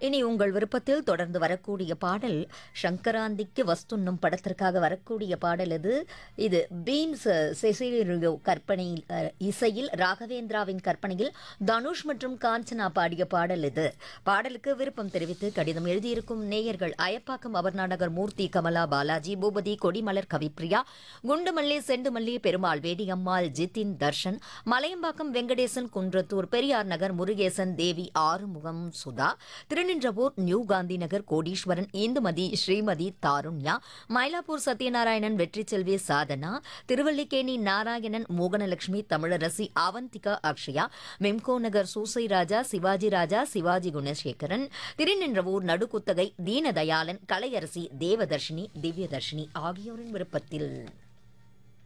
இனி உங்கள் விருப்பத்தில் தொடர்ந்து வரக்கூடிய பாடல் சங்கராந்திக்கு வஸ்துன்னும் படத்திற்காக வரக்கூடிய பாடல் இது பீம்ஸ் செசிலியோ கற்பனையில் இசையில் ராகவேந்திராவின் கற்பனையில் தனுஷ் மற்றும் காஞ்சனா பாடிய பாடல் இது. பாடலுக்கு விருப்பம் தெரிவித்து கடிதம் எழுதியிருக்கும் நேயர்கள் அயப்பாக்கம் அபர்ணாநகர் மூர்த்தி, கமலா, பாலாஜி, பூபதி, கொடிமலர், கவிப்ரியா, குண்டுமல்லி, செண்டுமல்லி, பெருமாள், வேடியம்மாள், ஜித்தின், தர்ஷன், மலையம்பாக்கம் வெங்கடேசன், குன்றத்தூர் பெரியார் நகர் முருகேசன், தேவி, ஆறுமுகம், சுதா, திருநின்றவூர், நியூ காந்தி நகர் கோடீஸ்வரன், இந்துமதி, ஸ்ரீமதி, தாருண்யா, மயிலாப்பூர் சத்யநாராயணன், வெற்றி செல்வி, சாதனா, திருவல்லிக்கேணி நாராயணன், மோகனலட்சுமி, தமிழரசி, அவந்திகா, அக்ஷயா, மெம்கோ நகர் சூசை ராஜா, சிவாஜி ராஜா, சிவாஜி குணசேகரன், திருநின்றவூர் நடுக்குத்தகை தீனதயாளன், கலையரசி, தேவதர்ஷினி, திவ்யதர்ஷினி ஆகியோரின் விருப்பத்தில்